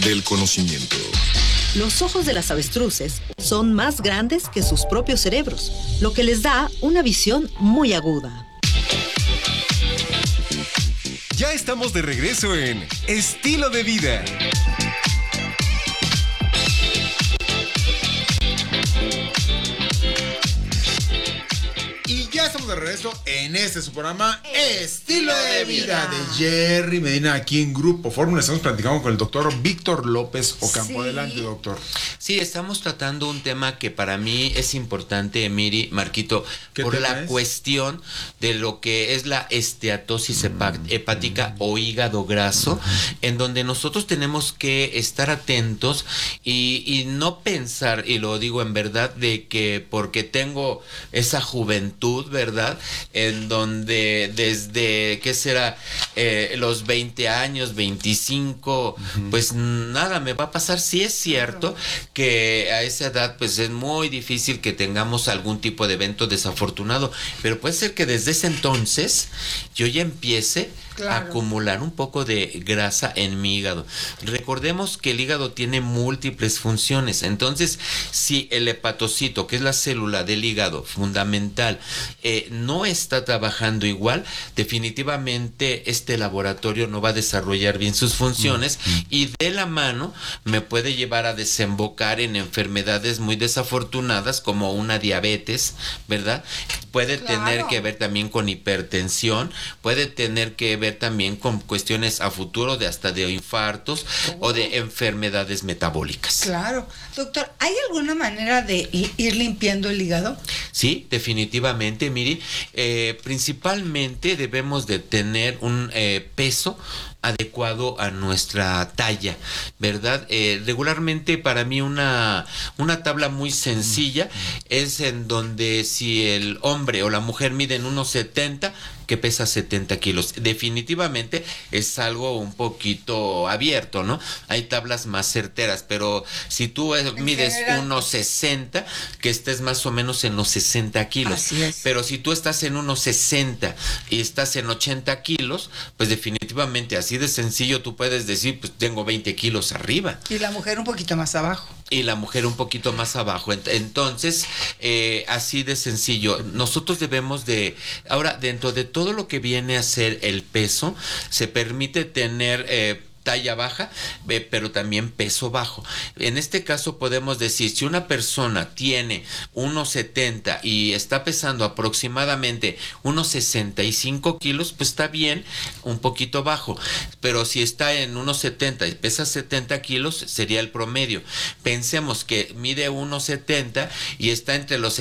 del conocimiento. Los ojos de las avestruces son más grandes que sus propios cerebros, lo que les da una visión muy aguda. Ya estamos de regreso en Estilo de Vida. Y ya estamos de regreso en su programa Estilo de Vida de Jerry Medina, aquí en Grupo Fórmula. Estamos platicando con el doctor Víctor López Ocampo. Sí. Adelante, doctor. Sí, estamos tratando un tema que para mí es importante, Miri, Marquito, por la cuestión de lo que es la esteatosis hepática o hígado graso, en donde nosotros tenemos que estar atentos y no pensar, y lo digo en verdad, de que porque tengo esa juventud, ¿verdad? En donde desde, ¿qué será? Los 20 años, 25, pues nada me va a pasar. Sí es cierto que a esa edad pues es muy difícil que tengamos algún tipo de evento desafortunado, pero puede ser que desde ese entonces yo ya empiece a acumular un poco de grasa en mi hígado. Recordemos que el hígado tiene múltiples funciones, entonces si el hepatocito, que es la célula del hígado fundamental, no está trabajando igual, definitivamente este laboratorio no va a desarrollar bien sus funciones y de la mano me puede llevar a desembocar en enfermedades muy desafortunadas como una diabetes, ¿verdad? Puede tener que ver también con hipertensión, puede tener que ver también con cuestiones a futuro de hasta de infartos o de enfermedades metabólicas. Claro. Doctor, ¿hay alguna manera de ir limpiando el hígado? Sí, definitivamente, Miri. Principalmente debemos de tener un peso adecuado a nuestra talla, ¿verdad? Regularmente para mí una tabla muy sencilla es en donde si el hombre o la mujer miden 1.70, que pesa 70 kilos. Definitivamente es algo un poquito abierto, ¿no? Hay tablas más certeras, pero si tú mides 1.60, que estés más o menos en los 60 kilos. Así es. Pero si tú estás en 1.60 y estás en 80 kilos, pues definitivamente así de sencillo tú puedes decir, pues tengo 20 kilos arriba. Y la mujer un poquito más abajo. Y la mujer un poquito más abajo. Entonces, así de sencillo. Nosotros debemos de... Ahora, dentro de todo lo que viene a ser el peso, se permite tener... talla baja, pero también peso bajo. En este caso podemos decir, si una persona tiene 1.70 y está pesando aproximadamente unos 65 kilos, pues está bien, un poquito bajo. Pero si está en 1.70 y pesa 70 kilos, sería el promedio. Pensemos que mide 1.70 y está entre los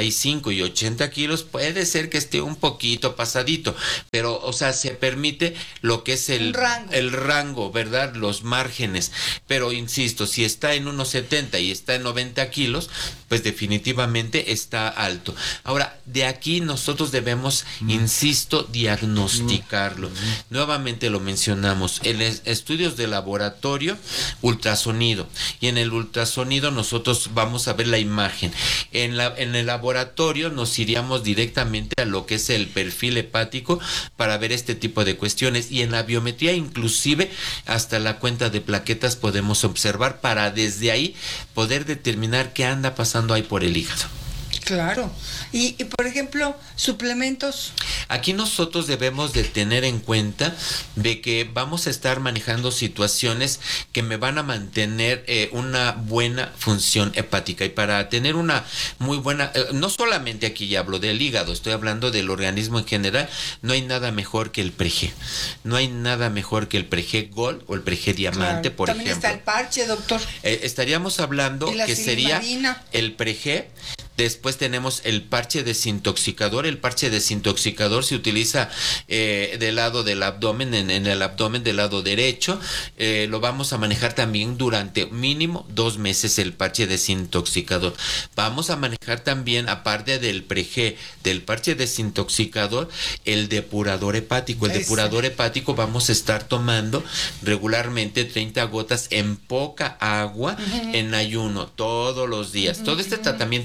75 y 80 kilos, puede ser que esté un poquito pasadito, pero, o sea, se permite lo que es el rango, ¿verdad? Los márgenes, pero insisto, si está en 1.70 y está en 90 kilos, pues definitivamente está alto. Ahora, de aquí nosotros debemos, insisto, diagnosticarlo. Nuevamente lo mencionamos, en estudios de laboratorio, ultrasonido, y en el ultrasonido nosotros vamos a ver la imagen. En el laboratorio nos iríamos directamente a lo que es el perfil hepático para ver este tipo de cuestiones, y en la biometría inclusive hasta la cuenta de plaquetas podemos observar para desde ahí poder determinar qué anda pasando ahí por el hígado. Claro. Y por ejemplo, suplementos. Aquí nosotros debemos de tener en cuenta de que vamos a estar manejando situaciones que me van a mantener una buena función hepática, y para tener una muy buena, no solamente aquí ya hablo del hígado, estoy hablando del organismo en general, no hay nada mejor que el Preg. No hay nada mejor que el Preg Gold o el Preg Diamante, por También ejemplo. También está el parche, doctor. Estaríamos hablando que sería el Preg. Después tenemos el parche desintoxicador. El parche desintoxicador se utiliza del lado del abdomen, en el abdomen del lado derecho. Lo vamos a manejar también durante mínimo 2 meses, el parche desintoxicador. Vamos a manejar también, aparte del Preg, del parche desintoxicador, el depurador hepático. El depurador hepático vamos a estar tomando regularmente 30 gotas en poca agua, en ayuno, todos los días. Todo este tratamiento tiene que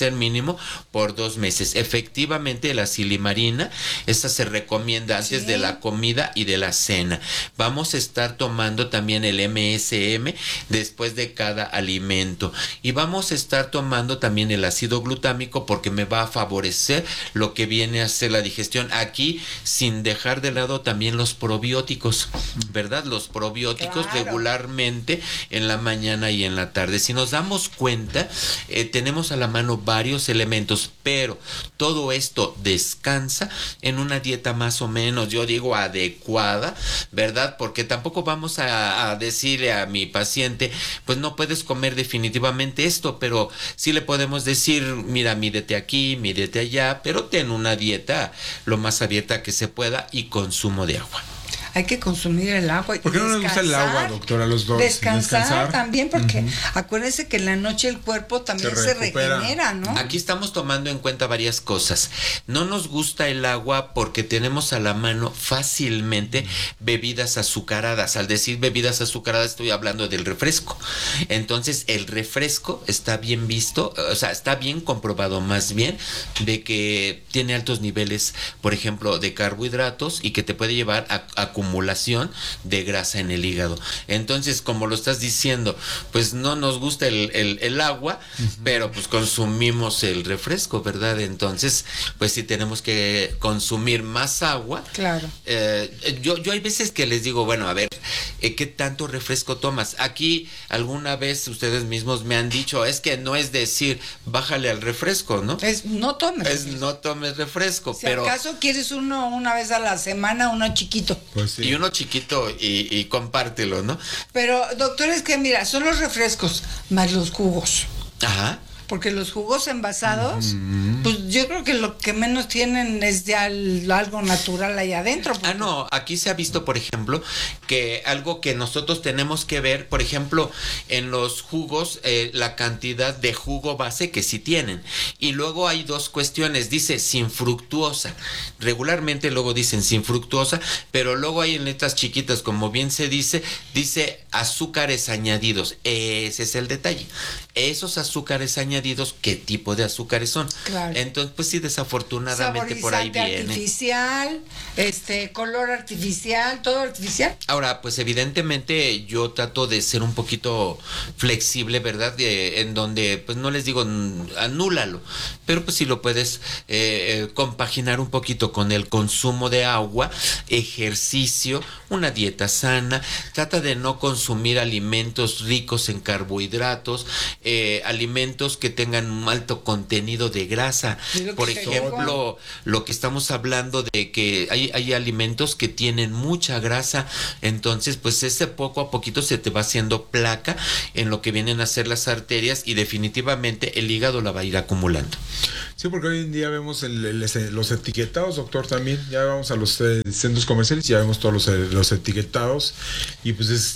ser mínimo por 2 meses. Efectivamente, la silimarina, esta se recomienda antes de la comida y de la cena. Vamos a estar tomando también el MSM después de cada alimento. Y vamos a estar tomando también el ácido glutámico porque me va a favorecer lo que viene a ser la digestión. Aquí, sin dejar de lado también los probióticos, ¿verdad? Los probióticos regularmente en la mañana y en la tarde. Si nos damos cuenta, tenemos a la mano varios elementos, pero todo esto descansa en una dieta más o menos, yo digo, adecuada, ¿verdad? Porque tampoco vamos a decirle a mi paciente, pues no puedes comer definitivamente esto, pero sí le podemos decir, mira, mídete aquí, mídete allá, pero ten una dieta lo más abierta que se pueda y consumo de agua. Hay que consumir el agua. ¿Por qué no les gusta el agua, doctora, a los dos? Descansar también, porque acuérdense que en la noche el cuerpo también se regenera, ¿no? Aquí estamos tomando en cuenta varias cosas. No nos gusta el agua porque tenemos a la mano fácilmente bebidas azucaradas. Al decir bebidas azucaradas estoy hablando del refresco. Entonces el refresco está bien visto, o sea, está bien comprobado más bien de que tiene altos niveles, por ejemplo, de carbohidratos y que te puede llevar a acumulación de grasa en el hígado. Entonces, como lo estás diciendo, pues no nos gusta el agua, pero pues consumimos el refresco, ¿verdad? Entonces, pues sí tenemos que consumir más agua. Claro. Yo hay veces que les digo, bueno, a ver, ¿qué tanto refresco tomas? Aquí alguna vez ustedes mismos me han dicho, es que no es decir, bájale al refresco, ¿no? No tomes. No tomes refresco, si pero... acaso quieres uno una vez a la semana, uno chiquito. Pues sí. Y uno chiquito y compártelo, ¿no? Pero, doctor, es que mira, son los refrescos más los jugos. Ajá. Porque los jugos envasados, pues yo creo que lo que menos tienen es ya algo natural ahí adentro. Ah, no, aquí se ha visto, por ejemplo, que algo que nosotros tenemos que ver, por ejemplo, en los jugos, la cantidad de jugo base que sí tienen. Y luego hay dos cuestiones, dice sin fructuosa. Regularmente luego dicen sin fructuosa, pero luego hay en letras chiquitas, como bien se dice azúcares añadidos. Ese es el detalle. Esos azúcares añadidos, ¿qué tipo de azúcares son? Claro. Entonces, pues sí, desafortunadamente por ahí viene. Artificial, color artificial, todo artificial. Ahora, pues evidentemente yo trato de ser un poquito flexible, ¿verdad? En donde, pues no les digo anúlalo, pero pues si lo puedes compaginar un poquito con el consumo de agua, ejercicio, una dieta sana, trata de no consumir alimentos ricos en carbohidratos, alimentos que tengan un alto contenido de grasa. Por ejemplo, lo que estamos hablando de que hay alimentos que tienen mucha grasa, entonces pues ese poco a poquito se te va haciendo placa en lo que vienen a ser las arterias y definitivamente el hígado la va a ir acumulando. Sí, porque hoy en día vemos los etiquetados, doctor, también. Ya vamos a los centros comerciales, ya vemos todos los etiquetados y pues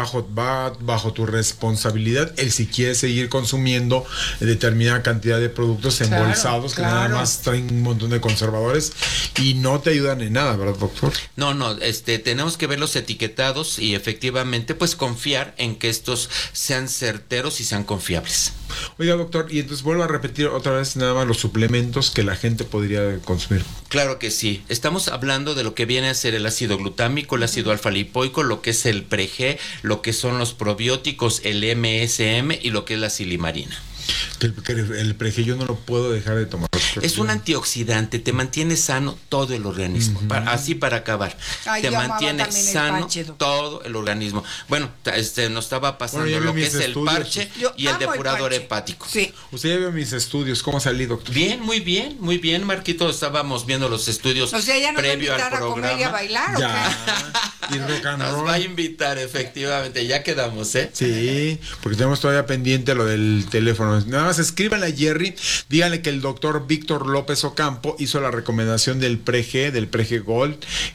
va bajo tu responsabilidad el si quieres seguir consumiendo determinada cantidad de productos embolsados que nada más traen un montón de conservadores y no te ayudan en nada, ¿verdad, doctor? No, tenemos que ver los etiquetados y efectivamente pues confiar en que estos sean certeros y sean confiables. Oiga, doctor, y entonces vuelvo a repetir otra vez nada más los suplementos que la gente podría consumir. Claro que sí. Estamos hablando de lo que viene a ser el ácido glutámico, el ácido alfa-lipoico, lo que es el pre-G, lo que son los probióticos, el MSM y lo que es la silimarina. El pre-G yo no lo puedo dejar de tomar. Es un antioxidante, te mantiene sano todo el organismo, así para acabar. Te mantiene sano todo el organismo. Bueno, nos estaba pasando lo que es el parche y el depurador hepático. Sí. Usted ya vio mis estudios, ¿cómo salí, doctor? Bien, muy bien, Marquito, estábamos viendo los estudios previo al programa. A comer y a bailar, ¿o qué? Y rock and roll. Nos va a invitar, efectivamente, ya quedamos, ¿eh? Sí, porque tenemos todavía pendiente lo del teléfono. Nada más escríbanle a Jerry, díganle que el doctor Víctor López Ocampo hizo la recomendación del pre-G, del pre-G Gold,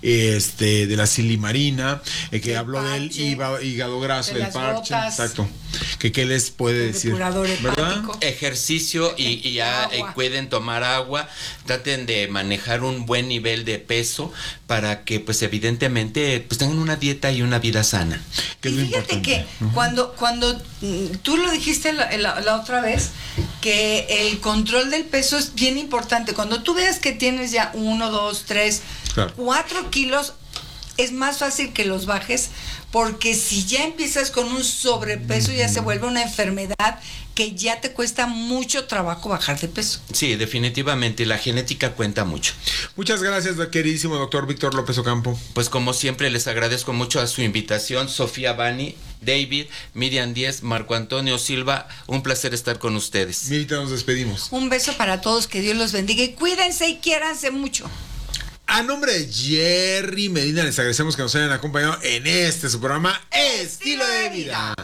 de la silimarina, que habló del hígado graso, del parche, exacto. ¿Qué les puede decir? ¿Verdad? Ejercicio y pueden tomar agua, traten de manejar un buen nivel de peso para que pues evidentemente pues tengan una dieta y una vida sana. Y fíjate que cuando tú lo dijiste la otra vez, que el control del peso es bien importante. Cuando tú veas que tienes ya 1, 2, 3, 4 kilos, es más fácil que los bajes, porque si ya empiezas con un sobrepeso ya se vuelve una enfermedad que ya te cuesta mucho trabajo bajar de peso. Sí, definitivamente, la genética cuenta mucho. Muchas gracias, queridísimo doctor Víctor López Ocampo. Pues como siempre les agradezco mucho a su invitación, Sofía Bani, David, Miriam Díez, Marco Antonio Silva, un placer estar con ustedes. Mirita, nos despedimos. Un beso para todos, que Dios los bendiga y cuídense y quiéranse mucho. A nombre de Jerry Medina, les agradecemos que nos hayan acompañado en su programa Estilo de Vida.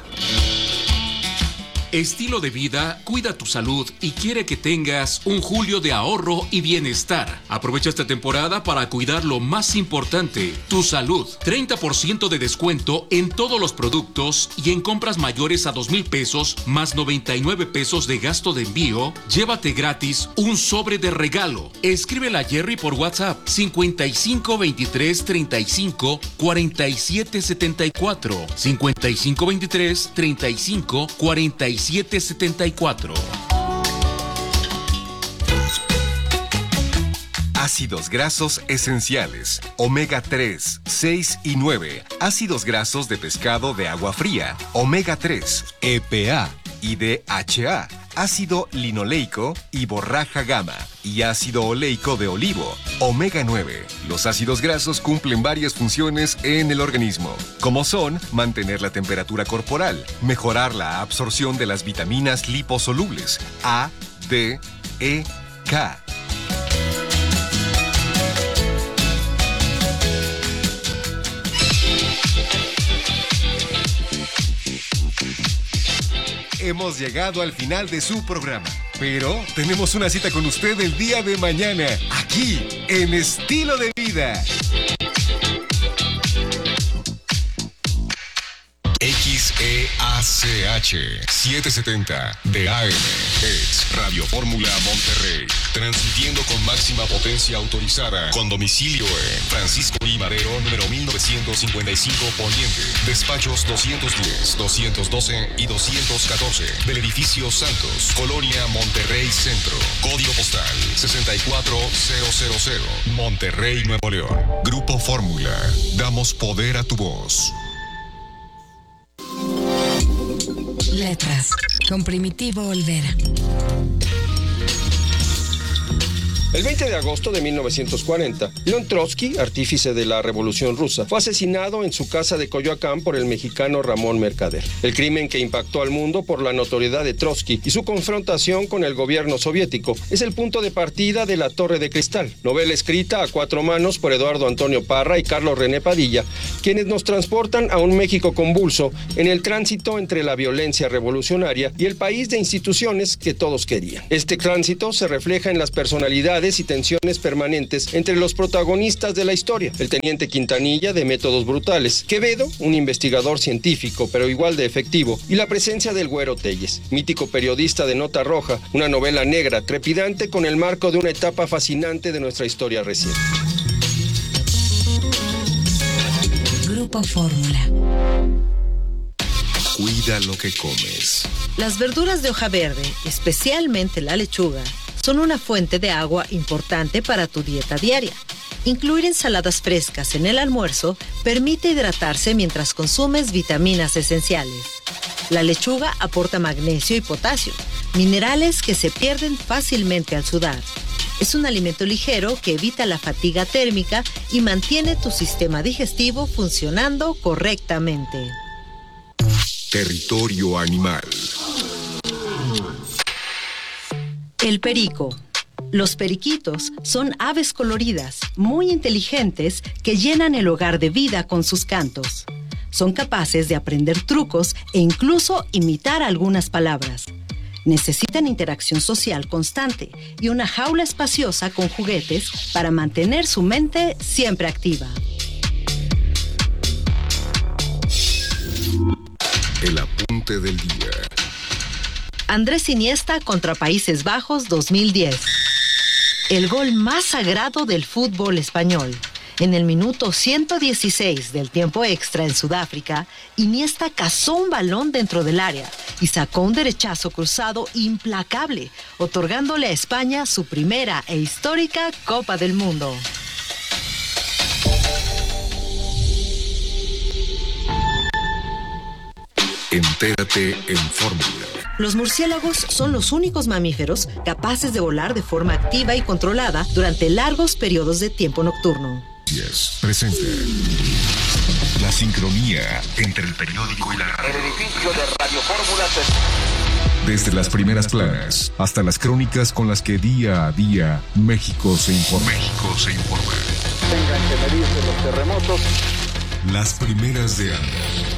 Estilo de Vida cuida tu salud y quiere que tengas un julio de ahorro y bienestar. Aprovecha esta temporada para cuidar lo más importante, tu salud. 30% de descuento en todos los productos y en compras mayores a 2,000 pesos más 99 pesos de gasto de envío. Llévate gratis un sobre de regalo. Escríbele a Jerry por WhatsApp 55 23 35 47 74 55 23 35 47 74. Ácidos grasos esenciales, omega 3, 6 y 9. Ácidos grasos de pescado de agua fría, omega 3, EPA y DHA. Ácido linoleico y borraja gamma y ácido oleico de olivo, omega 9. Los ácidos grasos cumplen varias funciones en el organismo, como son mantener la temperatura corporal, mejorar la absorción de las vitaminas liposolubles A, D, E, K. Hemos llegado al final de su programa, pero tenemos una cita con usted el día de mañana, aquí, en Estilo de Vida. XEACH 770 de AM es Radio Fórmula Monterrey, transmitiendo con máxima potencia autorizada, con domicilio en Francisco I. Madero, número 1955 Poniente, despachos 210, 212 y 214 del edificio Santos, Colonia Monterrey Centro, código postal 64000, Monterrey, Nuevo León. Grupo Fórmula, damos poder a tu voz. Letras, con Primitivo Olvera. El 20 de agosto de 1940, León Trotsky, artífice de la Revolución Rusa, fue asesinado en su casa de Coyoacán por el mexicano Ramón Mercader. El crimen que impactó al mundo por la notoriedad de Trotsky y su confrontación con el gobierno soviético es el punto de partida de La Torre de Cristal, novela escrita a 4 manos por Eduardo Antonio Parra y Carlos René Padilla, quienes nos transportan a un México convulso en el tránsito entre la violencia revolucionaria y el país de instituciones que todos querían. Este tránsito se refleja en las personalidades y tensiones permanentes entre los protagonistas de la historia. El teniente Quintanilla, de métodos brutales; Quevedo, un investigador científico pero igual de efectivo; y la presencia del Güero Telles, mítico periodista de Nota Roja, una novela negra trepidante con el marco de una etapa fascinante de nuestra historia reciente. Grupo Fórmula. Cuida lo que comes. Las verduras de hoja verde, especialmente la lechuga, son una fuente de agua importante para tu dieta diaria. Incluir ensaladas frescas en el almuerzo permite hidratarse mientras consumes vitaminas esenciales. La lechuga aporta magnesio y potasio, minerales que se pierden fácilmente al sudar. Es un alimento ligero que evita la fatiga térmica y mantiene tu sistema digestivo funcionando correctamente. Territorio animal. El perico. Los periquitos son aves coloridas, muy inteligentes, que llenan el hogar de vida con sus cantos. Son capaces de aprender trucos e incluso imitar algunas palabras. Necesitan interacción social constante y una jaula espaciosa con juguetes para mantener su mente siempre activa. El apunte del día. Andrés Iniesta contra Países Bajos 2010. El gol más sagrado del fútbol español. En el minuto 116 del tiempo extra en Sudáfrica, Iniesta cazó un balón dentro del área y sacó un derechazo cruzado implacable, otorgándole a España su primera e histórica Copa del Mundo. Entérate en Fórmula. Los murciélagos son los únicos mamíferos capaces de volar de forma activa y controlada durante largos periodos de tiempo nocturno. Yes, presente. La sincronía entre el periódico y la radio. El edificio de Radio Fórmula Desde las primeras planas hasta las crónicas con las que día a día México se informa. Tengan que medirse los terremotos. Las primeras de ANDA.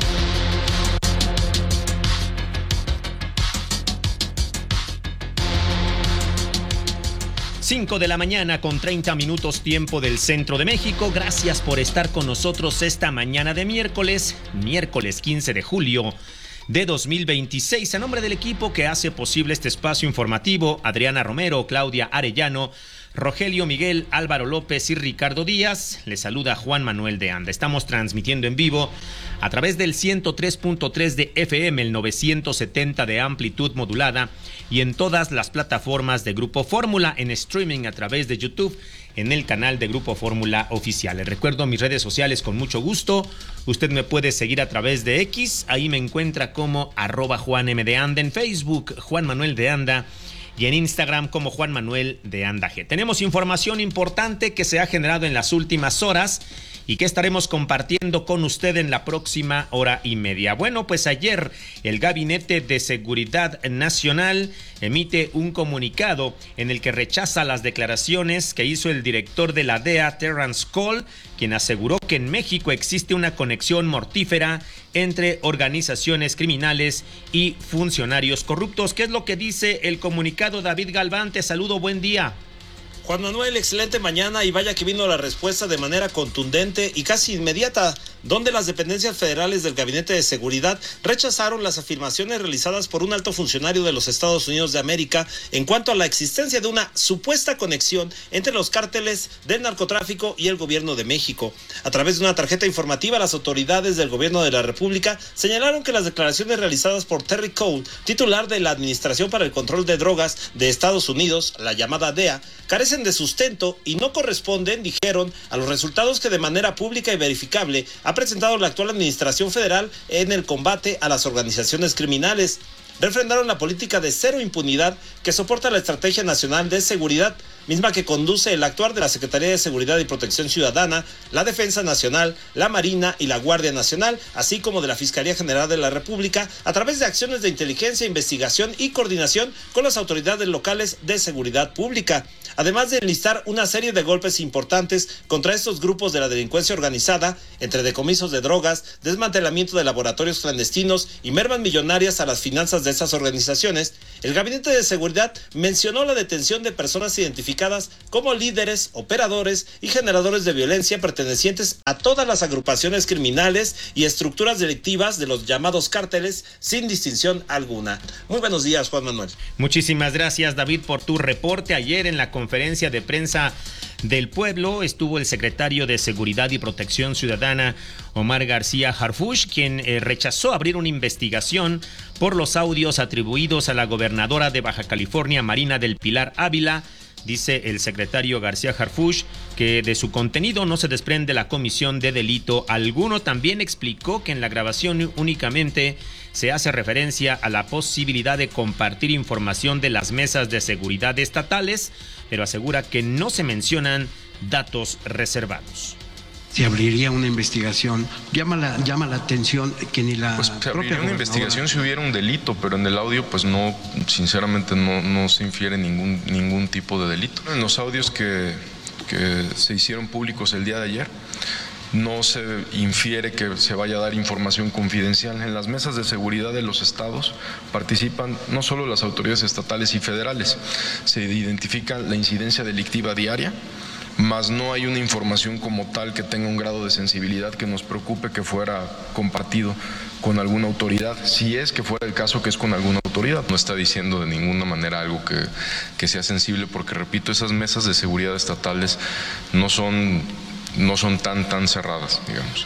Cinco de la mañana con 30 minutos tiempo del centro de México. Gracias por estar con nosotros esta mañana de miércoles 15 de julio de 2026. A nombre del equipo que hace posible este espacio informativo, Adriana Romero, Claudia Arellano, Rogelio Miguel, Álvaro López y Ricardo Díaz, les saluda Juan Manuel de Anda. Estamos transmitiendo en vivo a través del 103.3 de FM, el 970 de amplitud modulada y en todas las plataformas de Grupo Fórmula, en streaming a través de YouTube, en el canal de Grupo Fórmula Oficial. Les recuerdo mis redes sociales con mucho gusto. Usted me puede seguir a través de X, ahí me encuentra como @JuanMDeAnda, en Facebook, Juan Manuel de Anda, y en Instagram como Juan Manuel de Anda G. Tenemos información importante que se ha generado en las últimas horas y que estaremos compartiendo con usted en la próxima hora y media. Bueno, pues ayer el Gabinete de Seguridad Nacional emite un comunicado en el que rechaza las declaraciones que hizo el director de la DEA, Terrence Cole, quien aseguró que en México existe una conexión mortífera entre organizaciones criminales y funcionarios corruptos. ¿Qué es lo que dice el comunicado? David Galván, te saludo, buen día. Juan Manuel, excelente mañana, y vaya que vino la respuesta de manera contundente y casi inmediata, donde las dependencias federales del Gabinete de Seguridad rechazaron las afirmaciones realizadas por un alto funcionario de los Estados Unidos de América en cuanto a la existencia de una supuesta conexión entre los cárteles del narcotráfico y el gobierno de México. A través de una tarjeta informativa, las autoridades del gobierno de la República señalaron que las declaraciones realizadas por Terry Cole, titular de la Administración para el Control de Drogas de Estados Unidos, la llamada DEA, carecen de sustento y no corresponden, dijeron, a los resultados que de manera pública y verificable ha presentado la actual administración federal en el combate a las organizaciones criminales. Refrendaron la política de cero impunidad que soporta la Estrategia Nacional de Seguridad, misma que conduce el actuar de la Secretaría de Seguridad y Protección Ciudadana, la Defensa Nacional, la Marina y la Guardia Nacional, así como de la Fiscalía General de la República, a través de acciones de inteligencia, investigación y coordinación con las autoridades locales de seguridad pública. Además de enlistar una serie de golpes importantes contra estos grupos de la delincuencia organizada, entre decomisos de drogas, desmantelamiento de laboratorios clandestinos y mermas millonarias a las finanzas de esas organizaciones, el Gabinete de Seguridad mencionó la detención de personas identificadas como líderes, operadores y generadores de violencia pertenecientes a todas las agrupaciones criminales y estructuras delictivas de los llamados cárteles sin distinción alguna. Muy buenos días, Juan Manuel. Muchísimas gracias, David, por tu reporte. Ayer en la conferencia de prensa del pueblo estuvo el secretario de Seguridad y Protección Ciudadana, Omar García Harfuch, quien rechazó abrir una investigación por los audios atribuidos a la gobernadora de Baja California, Marina del Pilar Ávila. Dice el secretario García Harfuch que de su contenido no se desprende la comisión de delito alguno. También explicó que en la grabación únicamente se hace referencia a la posibilidad de compartir información de las mesas de seguridad estatales, pero asegura que no se mencionan datos reservados. Se abriría una investigación. Llama la atención que ni la se abriría una investigación si hubiera un delito, pero en el audio pues no, sinceramente no se infiere ningún tipo de delito. En los audios que se hicieron públicos el día de ayer, no se infiere que se vaya a dar información confidencial. En las mesas de seguridad de los estados participan no solo las autoridades estatales y federales, se identifica la incidencia delictiva diaria, más no hay una información como tal que tenga un grado de sensibilidad que nos preocupe que fuera compartido con alguna autoridad. Si es que fuera el caso que es con alguna autoridad, no está diciendo de ninguna manera algo que sea sensible, porque repito, esas mesas de seguridad estatales no son tan cerradas, digamos.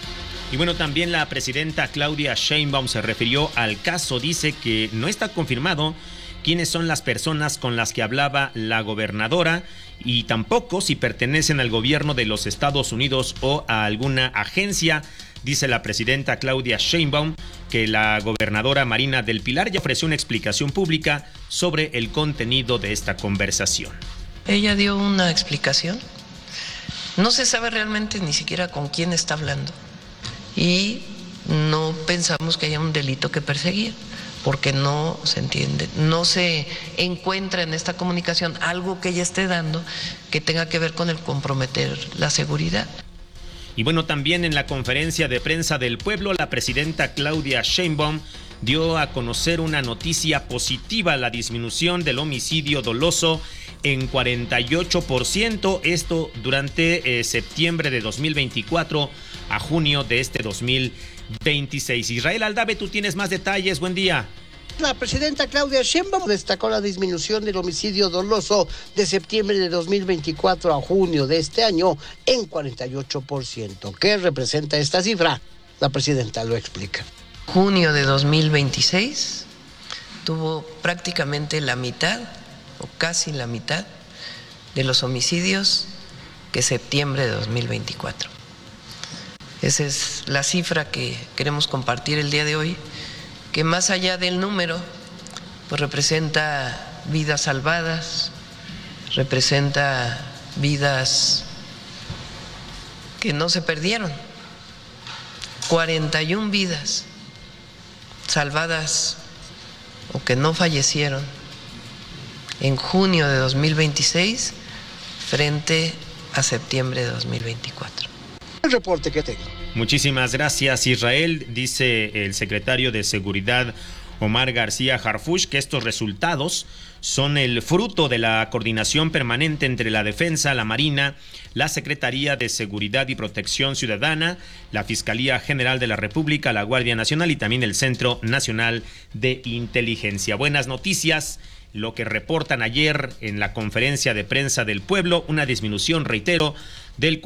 Y bueno, también la presidenta Claudia Sheinbaum se refirió al caso. Dice que no está confirmado quiénes son las personas con las que hablaba la gobernadora y tampoco si pertenecen al gobierno de los Estados Unidos o a alguna agencia. Dice la presidenta Claudia Sheinbaum que la gobernadora Marina del Pilar ya ofreció una explicación pública sobre el contenido de esta conversación. Ella dio una explicación. No se sabe realmente ni siquiera con quién está hablando. Y no pensamos que haya un delito que perseguir, porque no se entiende, no se encuentra en esta comunicación algo que ella esté dando que tenga que ver con el comprometer la seguridad. Y bueno, también en la conferencia de prensa del pueblo, la presidenta Claudia Sheinbaum dio a conocer una noticia positiva: la disminución del homicidio doloso en 48%, esto durante septiembre de 2024 a junio de este 2026. Israel Aldave, tú tienes más detalles, buen día. La presidenta Claudia Sheinbaum destacó la disminución del homicidio doloso de septiembre de 2024 a junio de este año en 48%. ¿Qué representa esta cifra? La presidenta lo explica. Junio de 2026 tuvo prácticamente la mitad o casi la mitad de los homicidios que septiembre de 2024. Esa es la cifra que queremos compartir el día de hoy, que más allá del número, pues representa vidas salvadas, representa vidas que no se perdieron. 41 vidas salvadas o que no fallecieron en junio de 2026 frente a septiembre de 2024. El reporte que tengo. Muchísimas gracias, Israel. Dice el secretario de Seguridad, Omar García Harfuch, que estos resultados son el fruto de la coordinación permanente entre la Defensa, la Marina, la Secretaría de Seguridad y Protección Ciudadana, la Fiscalía General de la República, la Guardia Nacional y también el Centro Nacional de Inteligencia. Buenas noticias. Lo que reportan ayer en la conferencia de prensa del pueblo, una disminución, reitero, del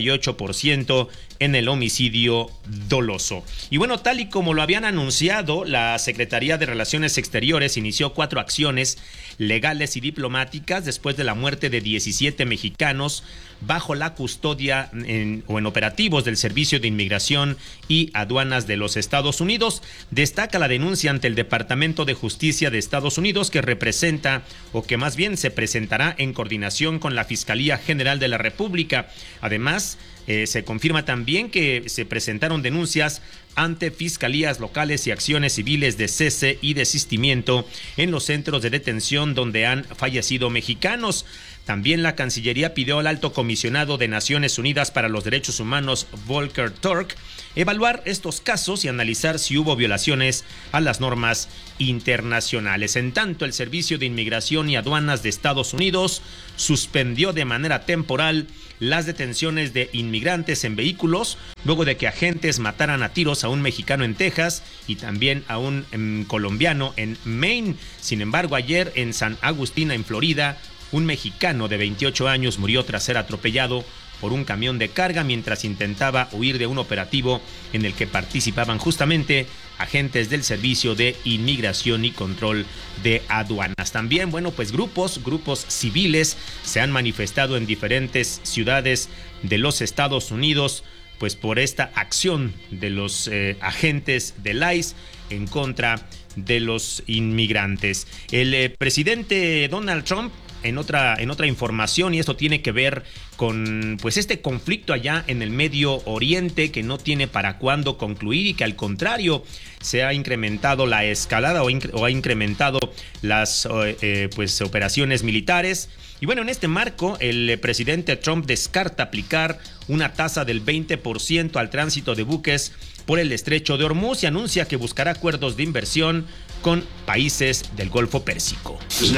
48% en el homicidio doloso. Y bueno, tal y como lo habían anunciado, la Secretaría de Relaciones Exteriores inició 4 acciones legales y diplomáticas después de la muerte de 17 mexicanos bajo la custodia en operativos del Servicio de Inmigración y Aduanas de los Estados Unidos. Destaca la denuncia ante el Departamento de Justicia de Estados Unidos, que representa, o que más bien se presentará en coordinación con la Fiscalía General de la República. Además, se confirma también que se presentaron denuncias ante fiscalías locales y acciones civiles de cese y desistimiento en los centros de detención donde han fallecido mexicanos. También la Cancillería pidió al Alto Comisionado de Naciones Unidas para los Derechos Humanos, Volker Turk, evaluar estos casos y analizar si hubo violaciones a las normas internacionales. En tanto, el Servicio de Inmigración y Aduanas de Estados Unidos suspendió de manera temporal las detenciones de inmigrantes en vehículos luego de que agentes mataran a tiros a un mexicano en Texas y también a un colombiano en Maine. Sin embargo, ayer en San Agustín, en Florida, un mexicano de 28 años murió tras ser atropellado por un camión de carga mientras intentaba huir de un operativo en el que participaban justamente agentes del Servicio de Inmigración y Control de Aduanas. También, bueno, pues grupos civiles se han manifestado en diferentes ciudades de los Estados Unidos, pues por esta acción de los agentes del ICE en contra de los inmigrantes. El presidente Donald Trump, en otra información, y esto tiene que ver con pues este conflicto allá en el Medio Oriente que no tiene para cuándo concluir y que al contrario se ha incrementado la escalada o ha incrementado las pues operaciones militares. Y bueno, en este marco, el presidente Trump descarta aplicar una tasa del 20% al tránsito de buques por el estrecho de Hormuz y anuncia que buscará acuerdos de inversión con países del Golfo Pérsico.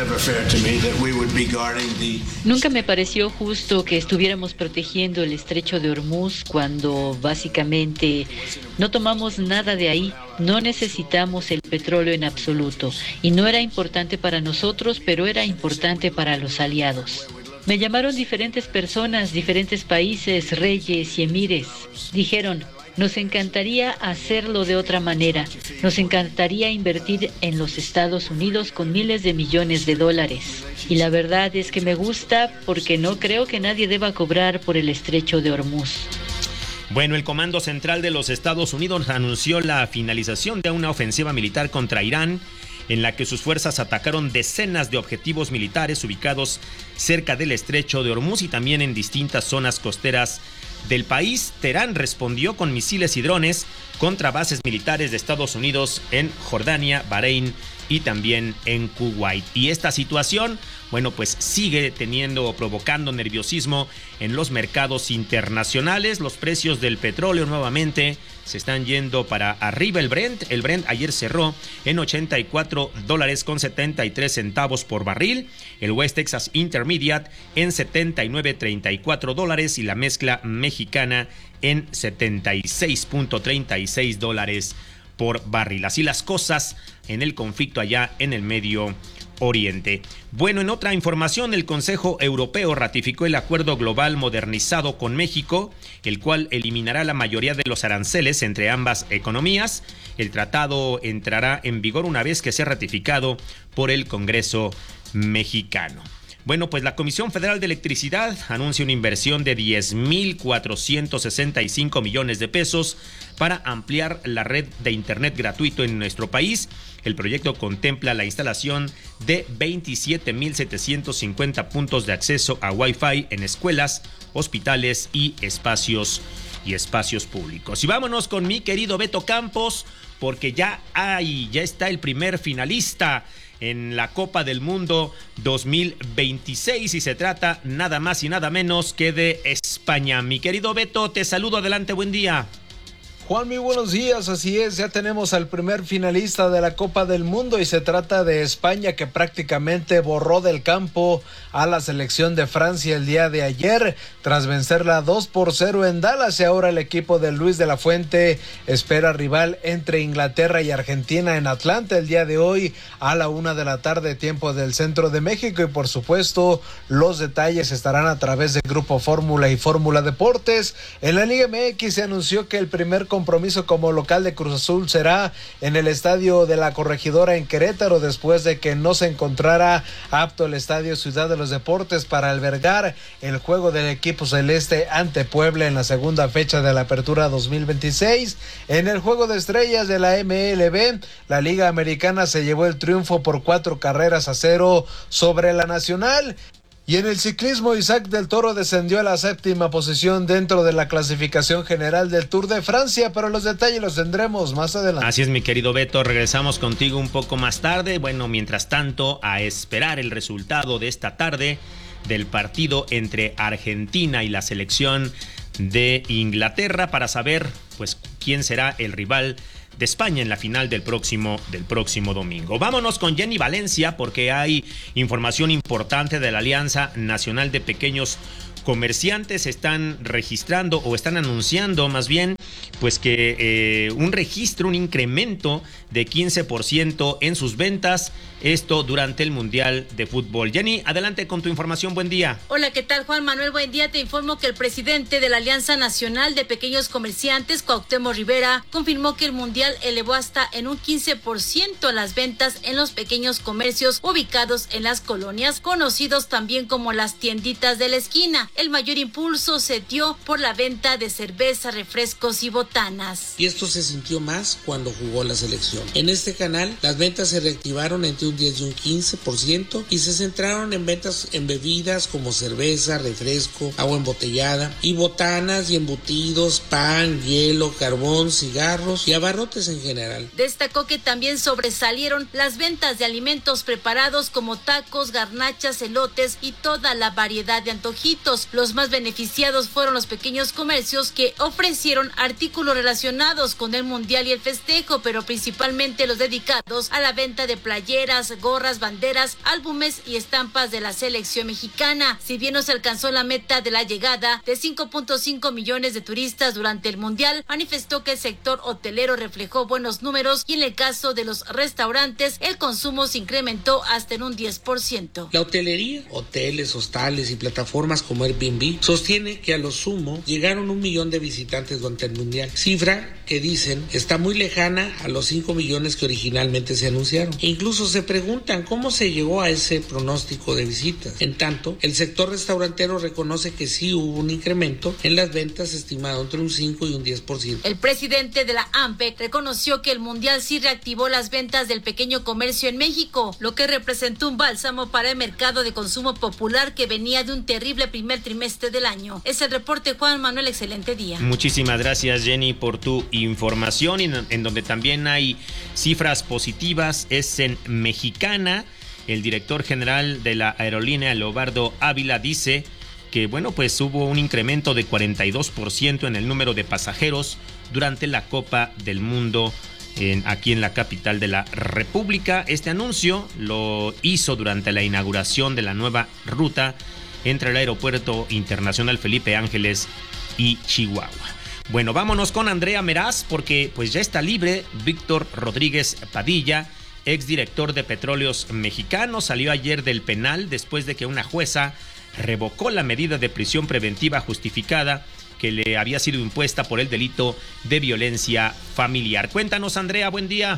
Nunca me pareció justo que estuviéramos protegiendo el estrecho de Hormuz cuando básicamente no tomamos nada de ahí. No necesitamos el petróleo en absoluto y no era importante para nosotros, pero era importante para los aliados. Me llamaron diferentes personas, diferentes países, reyes y emires. Dijeron: Nos encantaría hacerlo de otra manera. Nos encantaría invertir en los Estados Unidos con miles de millones de dólares. Y la verdad es que me gusta porque no creo que nadie deba cobrar por el estrecho de Hormuz. Bueno, el Comando Central de los Estados Unidos anunció la finalización de una ofensiva militar contra Irán, en la que sus fuerzas atacaron decenas de objetivos militares ubicados cerca del estrecho de Hormuz y también en distintas zonas costeras del país. Teherán respondió con misiles y drones contra bases militares de Estados Unidos en Jordania, Bahrein y también en Kuwait. Y esta situación, bueno, pues sigue provocando nerviosismo en los mercados internacionales. Los precios del petróleo nuevamente se están yendo para arriba. El Brent ayer cerró en $84.73 por barril. El West Texas Intermediate en $79.34 y la mezcla mexicana en $76.36 por barril. Así las cosas en el conflicto allá en el Medio Oriente. Bueno, en otra información, el Consejo Europeo ratificó el acuerdo global modernizado con México, el cual eliminará la mayoría de los aranceles entre ambas economías. El tratado entrará en vigor una vez que sea ratificado por el Congreso mexicano. Bueno, pues la Comisión Federal de Electricidad anuncia una inversión de 10,465 millones de pesos para ampliar la red de internet gratuito en nuestro país. El proyecto contempla la instalación de 27,750 puntos de acceso a Wi-Fi en escuelas, hospitales y espacios públicos. Y vámonos con mi querido Beto Campos, porque ya está el primer finalista en la Copa del Mundo 2026 y se trata nada más y nada menos que de España. Mi querido Beto, te saludo, adelante, buen día. Juan, muy buenos días, así es, ya tenemos al primer finalista de la Copa del Mundo y se trata de España, que prácticamente borró del campo a la selección de Francia el día de ayer tras vencerla 2-0 en Dallas, y ahora el equipo de Luis de la Fuente espera rival entre Inglaterra y Argentina en Atlanta el día de hoy a la 1:00 p.m. tiempo del centro de México, y por supuesto los detalles estarán a través de Grupo Fórmula y Fórmula Deportes. En la Liga MX se anunció que el primer compromiso como local de Cruz Azul será en el estadio de la Corregidora en Querétaro, después de que no se encontrara apto el estadio Ciudad de los Deportes para albergar el juego del equipo celeste ante Puebla en la segunda fecha de la Apertura 2026. En el juego de estrellas de la MLB, la Liga Americana se llevó el triunfo por 4-0 sobre la Nacional. Y en el ciclismo, Isaac del Toro descendió a la 7ª posición dentro de la clasificación general del Tour de Francia, pero los detalles los tendremos más adelante. Así es, mi querido Beto, regresamos contigo un poco más tarde. Bueno, mientras tanto, a esperar el resultado de esta tarde del partido entre Argentina y la selección de Inglaterra para saber, pues, quién será el rival de España en la final del próximo domingo. Vámonos con Jenny Valencia, porque hay información importante de la Alianza Nacional de Pequeños Comerciantes. Están registrando o están anunciando más bien pues que un incremento de 15% en sus ventas, esto durante el Mundial de Fútbol. Jenny, adelante con tu información, buen día. Hola, ¿qué tal, Juan Manuel? Buen día, te informo que el presidente de la Alianza Nacional de Pequeños Comerciantes, Cuauhtémoc Rivera, confirmó que el Mundial elevó hasta en un 15% las ventas en los pequeños comercios ubicados en las colonias, conocidos también como las tienditas de la esquina. El mayor impulso se dio por la venta de cerveza, refrescos y botanas. Y esto se sintió más cuando jugó la selección. En este canal, las ventas se reactivaron entre un 10 y un 15% y se centraron en ventas en bebidas como cerveza, refresco, agua embotellada y botanas y embutidos, pan, hielo, carbón, cigarros y abarrotes en general. Destacó que también sobresalieron las ventas de alimentos preparados como tacos, garnachas, elotes y toda la variedad de antojitos. Los más beneficiados fueron los pequeños comercios que ofrecieron artículos relacionados con el mundial y el festejo, pero principalmente los dedicados a la venta de playeras, gorras, banderas, álbumes y estampas de la selección mexicana. Si bien no se alcanzó la meta de la llegada de 5.5 millones de turistas durante el mundial, manifestó que el sector hotelero reflejó buenos números y en el caso de los restaurantes el consumo se incrementó hasta en un 10%. La hotelería, hoteles, hostales y plataformas como Airbnb Airbnb, sostiene que a lo sumo llegaron 1 millón de visitantes durante el Mundial, cifra que dicen está muy lejana a los 5 millones que originalmente se anunciaron. E incluso se preguntan cómo se llegó a ese pronóstico de visitas. En tanto, el sector restaurantero reconoce que sí hubo un incremento en las ventas estimado entre un 5 y un 10%. El presidente de la AMPE reconoció que el Mundial sí reactivó las ventas del pequeño comercio en México, lo que representó un bálsamo para el mercado de consumo popular que venía de un terrible primer trimestre del año. Es el reporte, Juan Manuel, excelente día. Muchísimas gracias, Jenny, por tu información. En donde también hay cifras positivas es en Mexicana. El director general de la aerolínea, Leobardo Ávila, dice que pues hubo un incremento de 42% en el número de pasajeros durante la Copa del Mundo aquí en la capital de la República. Este anuncio lo hizo durante la inauguración de la nueva ruta entre el Aeropuerto Internacional Felipe Ángeles y Chihuahua. Bueno, vámonos con Andrea Meraz porque pues ya está libre Víctor Rodríguez Padilla, exdirector de Petróleos Mexicanos. Salió ayer del penal después de que una jueza revocó la medida de prisión preventiva justificada que le había sido impuesta por el delito de violencia familiar. Cuéntanos, Andrea, buen día.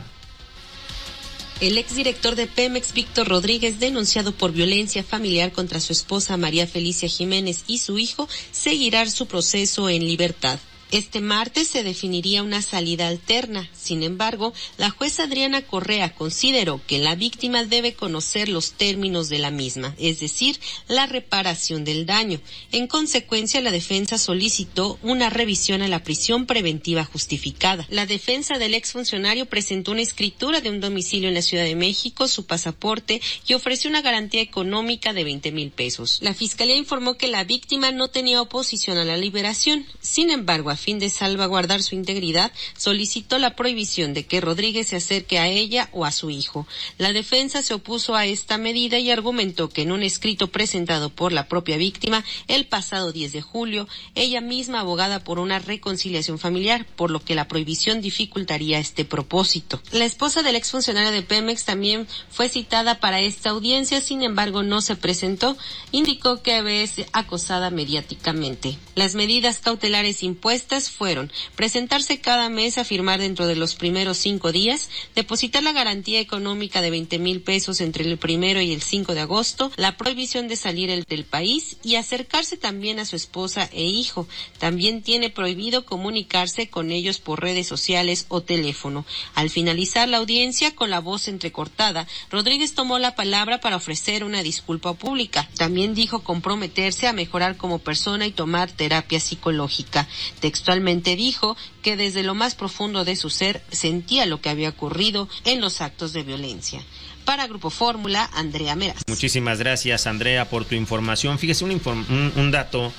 El exdirector de Pemex, Víctor Rodríguez, denunciado por violencia familiar contra su esposa María Felicia Jiménez y su hijo, seguirá su proceso en libertad. Este martes se definiría una salida alterna. Sin embargo, la jueza Adriana Correa consideró que la víctima debe conocer los términos de la misma, es decir, la reparación del daño. En consecuencia, la defensa solicitó una revisión a la prisión preventiva justificada. La defensa del exfuncionario presentó una escritura de un domicilio en la Ciudad de México, su pasaporte y ofreció una garantía económica de 20,000 pesos. La fiscalía informó que la víctima no tenía oposición a la liberación. Sin embargo, a fin de salvaguardar su integridad, solicitó la prohibición de que Rodríguez se acerque a ella o a su hijo. La defensa se opuso a esta medida y argumentó que en un escrito presentado por la propia víctima el pasado 10 de julio, ella misma abogada por una reconciliación familiar, por lo que la prohibición dificultaría este propósito. La esposa del exfuncionario de Pemex también fue citada para esta audiencia, sin embargo no se presentó. Indicó que es acosada mediáticamente. Las medidas cautelares impuestas fueron presentarse cada mes a firmar dentro de los primeros 5 días, depositar la garantía económica de 20,000 pesos entre el 1 y el 5 de agosto, la prohibición de salir del país y acercarse también a su esposa e hijo. También tiene prohibido comunicarse con ellos por redes sociales o teléfono. Al finalizar la audiencia, con la voz entrecortada, Rodríguez tomó la palabra para ofrecer una disculpa pública. También dijo comprometerse a mejorar como persona y tomar terapia psicológica. Textualmente dijo que desde lo más profundo de su ser sentía lo que había ocurrido en los actos de violencia. Para Grupo Fórmula, Andrea Meraz. Muchísimas gracias, Andrea, por tu información. Fíjese, un dato,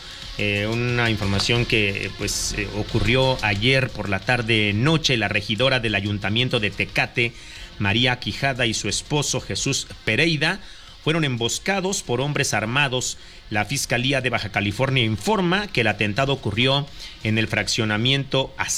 una información que ocurrió ayer por la tarde-noche. La regidora del Ayuntamiento de Tecate, María Quijada, y su esposo Jesús Pereira fueron emboscados por hombres armados. La Fiscalía de Baja California informa que el atentado ocurrió en el fraccionamiento